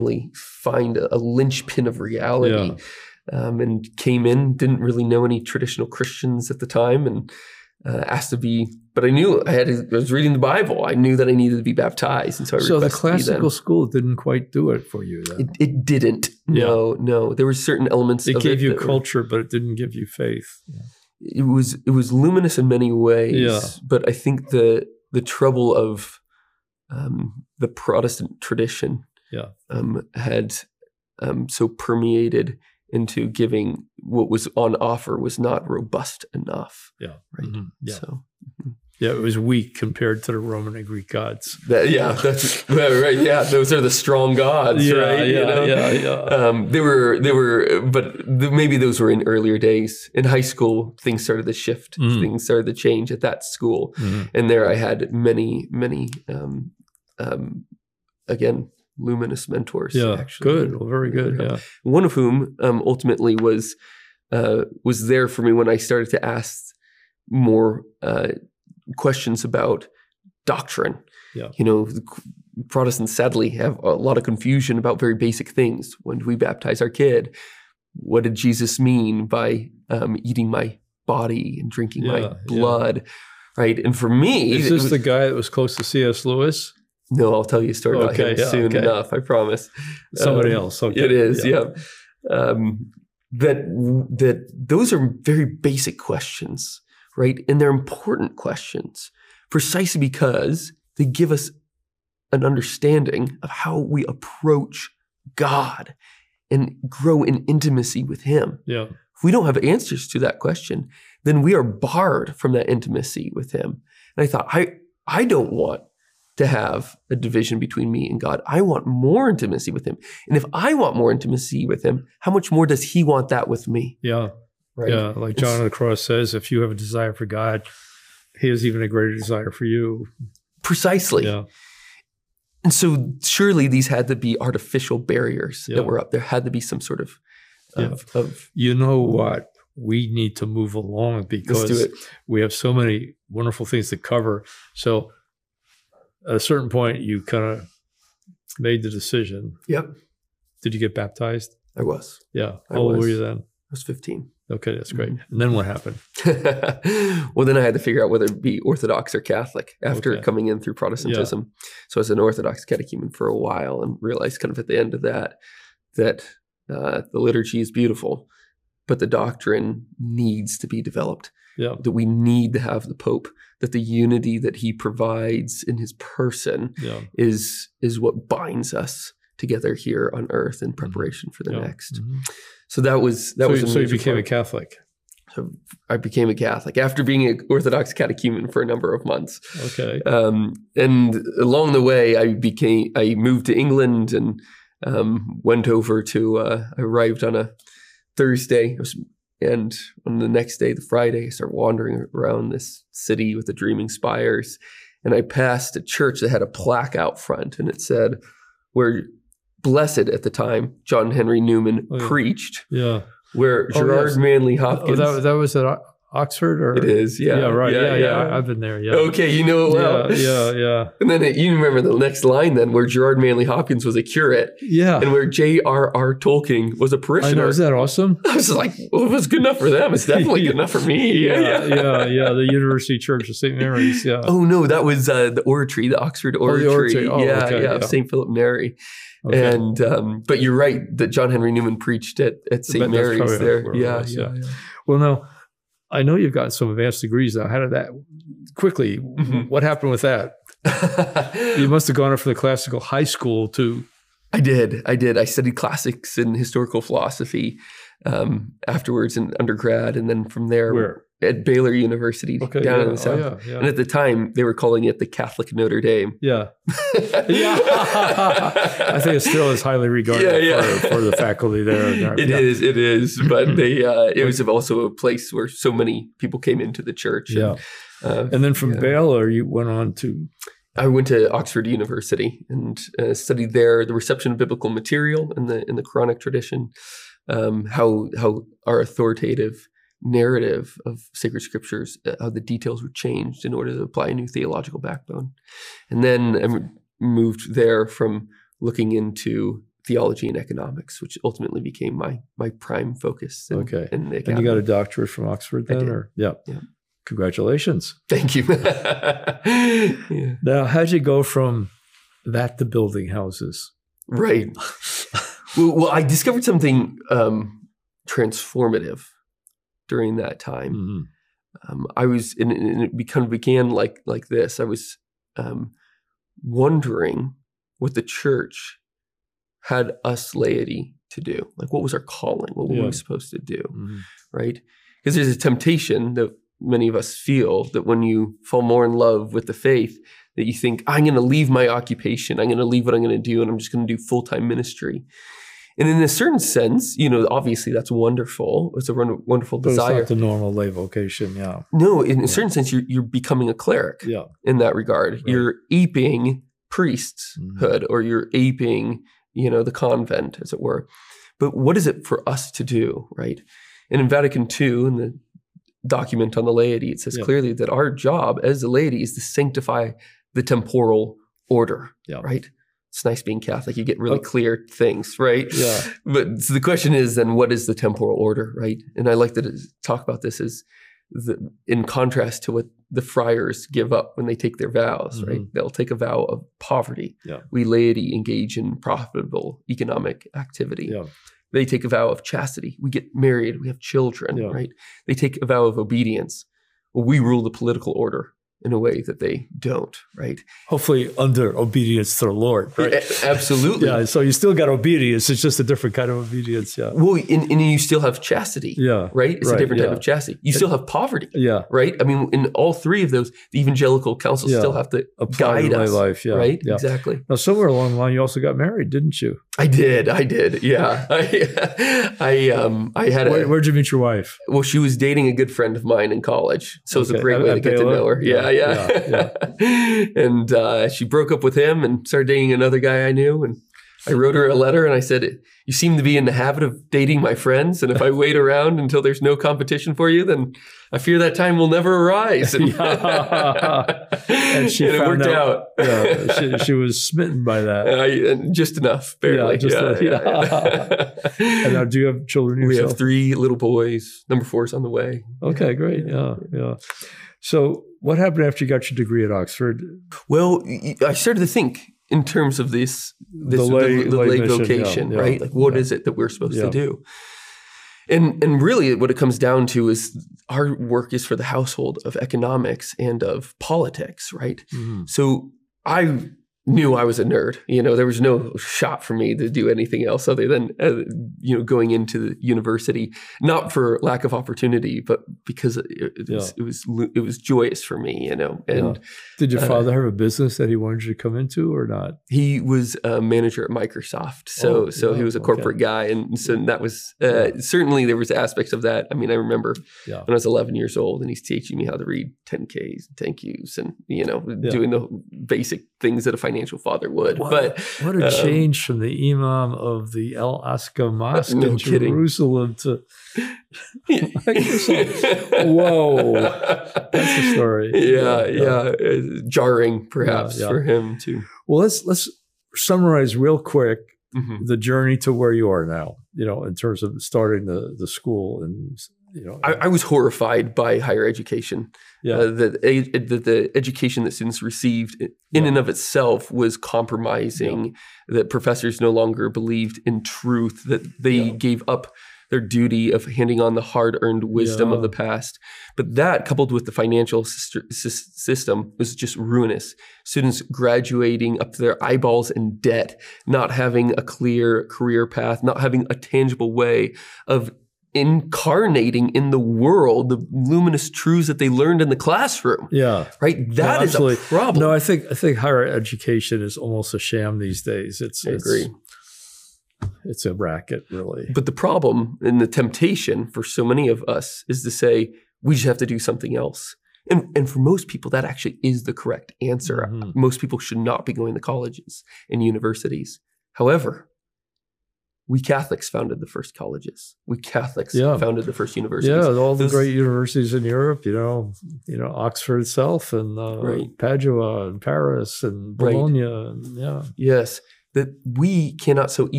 find a linchpin of reality. And came in, didn't really know any traditional Christians at the time, and asked to be, but I knew I was reading the Bible. I knew that I needed to be baptized. And so the classical school didn't quite do it for you then? It didn't. No. There were certain elements of it. It gave you culture, but it didn't give you faith. It was luminous in many ways, but I think the trouble of the Protestant tradition had so permeated into giving what was on offer was not robust enough. Yeah. Right. Mm-hmm. Yeah. So, yeah, it was weak compared to the Roman and Greek gods. That's right. Yeah, those are the strong gods, right? They were, but maybe those were in earlier days. In high school, things started to shift. Things started to change at that school, and there I had many, again, luminous mentors. Yeah, actually. Good. Well, very good. Yeah. One of whom ultimately was there for me when I started to ask more questions about doctrine. Yeah. Protestants sadly have a lot of confusion about very basic things. When do we baptize our kid? What did Jesus mean by eating my body and drinking my blood? Right. And for me, is this the guy that was close to C.S. Lewis? No, I'll tell you a story about him soon enough, I promise. Somebody else. Okay. It is, that those are very basic questions, right? And they're important questions precisely because they give us an understanding of how we approach God and grow in intimacy with Him. Yeah. If we don't have answers to that question, then we are barred from that intimacy with Him. And I thought, I don't want to have a division between me and God. I want more intimacy with Him. And if I want more intimacy with Him, how much more does He want that with me? Yeah. Right. Yeah. Like John of the Cross says, if you have a desire for God, He has even a greater desire for you. Precisely. Yeah. And so surely these had to be artificial barriers that were up. There had to be some sort of you know what? We need to move along because we have so many wonderful things to cover. So at a certain point, you kind of made the decision. Yep. Did you get baptized? I was. Yeah. How old were you then? I was 15. Okay, that's great. And then what happened? Well, then I had to figure out whether to be Orthodox or Catholic after coming in through Protestantism. Yeah. So I was an Orthodox catechumen for a while and realized kind of at the end of that the liturgy is beautiful, but the doctrine needs to be developed. Yeah. That we need to have the Pope, that the unity that he provides in his person is what binds us together here on earth in preparation for the next. Mm-hmm. So that was so you became a Catholic. So I became a Catholic after being an Orthodox catechumen for a number of months. Okay. And along the way, I moved to England and went over to. I arrived on a Thursday. And on the next day, the Friday, I started wandering around this city with the dreaming spires. And I passed a church that had a plaque out front. And it said, where blessed at the time, John Henry Newman preached. Yeah. Where Gerard Manley Hopkins. That was at Oxford? Or? It is, yeah. Yeah, right. Yeah. I've been there, yeah. Okay, you know it well. Yeah. And then you remember the next line then, where Gerard Manley Hopkins was a curate. Yeah. And where J.R.R. Tolkien was a parishioner. I know, is that awesome? I was like, well, if it's good enough for them, it's definitely good enough for me. Yeah. The University Church of St. Mary's, yeah. Oh, no, that was the Oratory, the Oxford Oratory. The Oratory. Oh, okay, St. Philip Neri. Okay. And but you're right that John Henry Newman preached at St. Mary's there. Yeah. Well, now, I know you've gotten some advanced degrees now. How did that quickly? Mm-hmm. What happened with that? You must have gone up from the classical high school to. I did. I studied classics and historical philosophy afterwards in undergrad, and then from there. Where? At Baylor University down in the South. And at the time, they were calling it the Catholic Notre Dame. Yeah. I think it still is highly regarded for the faculty there. It is. But it was also a place where so many people came into the church. Yeah. And then from Baylor, you went on to? I went to Oxford University and studied there the reception of biblical material in the Quranic tradition, how our authoritative narrative of sacred scriptures, how the details were changed in order to apply a new theological backbone. And then I moved there from looking into theology and economics, which ultimately became my prime focus. In the academy. And you got a doctorate from Oxford then? Yeah. Congratulations. Thank you. Yeah. Now, how'd you go from that to building houses? Right. Well, I discovered something transformative during that time. Mm-hmm. I was, and it kind of began like this. I was wondering what the church had us laity to do. Like, what was our calling? What were we supposed to do? Mm-hmm. Right? Because there's a temptation that many of us feel that when you fall more in love with the faith, that you think, I'm going to leave my occupation. I'm going to leave what I'm going to do, and I'm just going to do full-time ministry. And in a certain sense, obviously that's wonderful. It's a wonderful desire. It's not the normal lay vocation, No, in a certain sense, you're becoming a cleric in that regard. Right. You're aping priesthood, or you're aping, the convent, as it were. But what is it for us to do, right? And in Vatican II, in the document on the laity, it says clearly that our job as the laity is to sanctify the temporal order, right? It's nice being Catholic. You get really clear things, right? Yeah. But so the question is then, what is the temporal order, right? And I like to talk about this as in contrast to what the friars give up when they take their vows, right? They'll take a vow of poverty. Yeah. We laity engage in profitable economic activity. Yeah. They take a vow of chastity. We get married. We have children, right? They take a vow of obedience. Well, we rule the political order in a way that they don't, right? Hopefully under obedience to the Lord, right? Absolutely. Yeah, so you still got obedience. It's just a different kind of obedience, Well, and you still have chastity, right? It's a different type of chastity. You still have poverty, right? I mean, in all three of those, the evangelical councils still have to guide us, life, right? Yeah. Exactly. Now, somewhere along the line, you also got married, didn't you? I did. Yeah. I had Where'd you meet your wife? Well, she was dating a good friend of mine in college. So it was a great way to get to know her. Yeah. And she broke up with him and started dating another guy I knew. And I wrote her a letter and I said, you seem to be in the habit of dating my friends. And if I wait around until there's no competition for you, then I fear that time will never arise. And, and it worked out. She was smitten by that. Just enough, barely. And now, do you have children yourself? We have 3 little boys. Number 4 is on the way. Okay, great. Yeah. So what happened after you got your degree at Oxford? Well, I started to think in terms of the lay vocation, right? Like, what is it that we're supposed to do? And really what it comes down to is our work is for the household of economics and of politics, right? Mm-hmm. So I knew I was a nerd. There was no shot for me to do anything else other than, going into the university, not for lack of opportunity, but because it was joyous for me, And did your father have a business that he wanted you to come into or not? He was a manager at Microsoft. So he was a corporate guy. And so that was, certainly there was aspects of that. I mean, I remember when I was 11 years old and he's teaching me how to read 10Ks and 10Qs and, doing the basic things that a financial father would. What a change from the imam of the El Aqsa Mosque in Jerusalem to Microsoft. Whoa, that's the story. Yeah. Jarring perhaps for him too. Well, let's summarize real quick the journey to where you are now. In terms of starting the school and. I was horrified by higher education. The education that students received in and of itself was compromising, that professors no longer believed in truth, that they gave up their duty of handing on the hard-earned wisdom of the past. But that, coupled with the financial system, was just ruinous. Students graduating up to their eyeballs in debt, not having a clear career path, not having a tangible way of incarnating in the world the luminous truths that they learned in the classroom. Right? That is a problem. No, I think higher education is almost a sham these days. I agree. It's a racket, really. But the problem and the temptation for so many of us is to say, we just have to do something else. And for most people, that actually is the correct answer. Mm-hmm. Most people should not be going to colleges and universities. However, we Catholics founded the first colleges. We Catholics founded the first universities. Yeah, all the great universities in Europe, Oxford itself and Padua and Paris and Bologna. And, Yes, that we cannot so easily